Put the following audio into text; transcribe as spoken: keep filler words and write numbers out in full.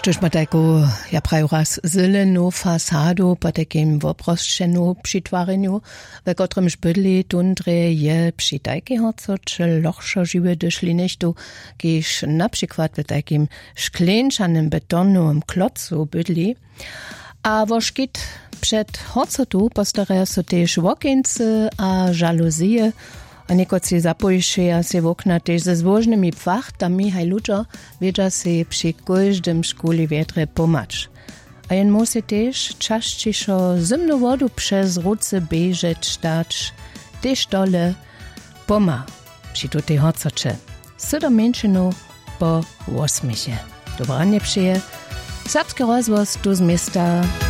Tož ma taką, ja prajú raz zelenú fasádu po takým voproščenú přitvárenju, ve kotrymž bydli tundre je při takého, co če lochšo žiwe došli nechtu, kiž například ve takým šklenčanym betonowym klocu bydli. A voškit před hocotu postaraja so tež wokince a žaluzije, a niekoci zapojšeja se w okna też ze złożnymi płachtami, haj ludzie wiedza se przy każdym szkole wiedre pomacz. A jen musi też czaszciszo zimną wodę przez ruce bieżeć dać, też dole poma przy tutej hococze. Siedem menšinu po osmisie. Dobranie przyje. Serbski rozvoz tu z miasta